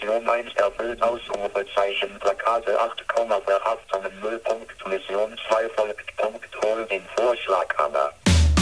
Mission 1 erfüllt, Ausrufezeichen, Plakate 8, Verhaftungen 0. Mission 2 folgt, hol den Vorschlaghammer.